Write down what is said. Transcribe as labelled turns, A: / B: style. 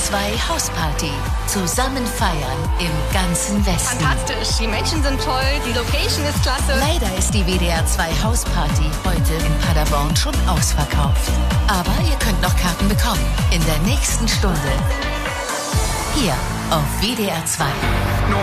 A: 2 Hausparty. Zusammen feiern im ganzen Westen.
B: Fantastisch, die Menschen sind toll, die Location ist klasse.
A: Leider ist die WDR 2 Hausparty heute in Paderborn schon ausverkauft. Aber ihr könnt noch Karten bekommen in der nächsten Stunde. Hier auf WDR 2.